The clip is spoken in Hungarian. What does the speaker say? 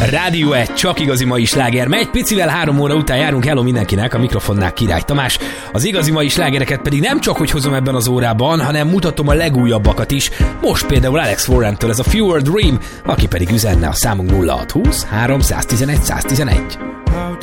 Rádió 1, csak igazi mai sláger. Egy picivel 3 óra után járunk. Hello mindenkinek, a mikrofonnál Király Tamás. Az igazi mai slágereket pedig nem csak hogy hozom ebben az órában, hanem mutatom a legújabbakat is. Most például Alex Warrentől ez a Fewer Dream, aki pedig üzenne a számunk 0620 311 111.